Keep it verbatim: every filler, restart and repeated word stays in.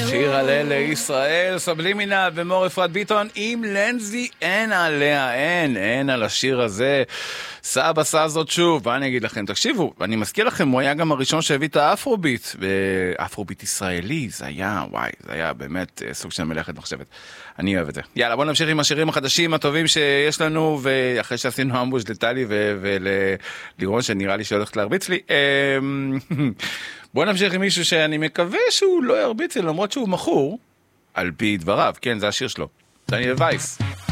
שיר הלל לישראל, סבלימינל ומור אפרת ביטון עם לנזי, אין עליה, אין, אין על השיר הזה. סבא עשה זאת שוב, ואני אגיד לכם, תקשיבו, אני מזכיר לכם, הוא היה גם הראשון שהביא את האפרוביט, ואפרוביט ישראלי, זה היה, וואי, זה היה באמת סוג של מלאכת מחשבת. אני אוהב את זה. יאללה, בואו נמשיך עם השירים החדשים הטובים שיש לנו, ואחרי שעשינו אמבוש לטלי וללירון, שנראה לי שהולכת להרביץ לי, בואו נמשיך עם מישהו שאני מקווה שהוא לא ירביץ לי, למרות שהוא מכור, על פי דבריו, כן, זה השיר שלו. דניאל וייס.